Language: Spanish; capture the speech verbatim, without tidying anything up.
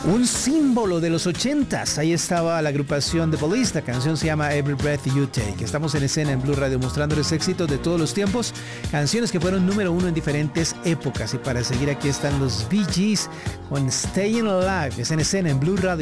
Un símbolo de los ochentas. Ahí estaba la agrupación The Police. La canción se llama Every Breath You Take. Estamos en escena en Blue Radio mostrándoles éxitos de todos los tiempos. Canciones que fueron número uno en diferentes épocas. Y para seguir aquí están los Bee Gees con Staying Alive. Es en escena en Blue Radio.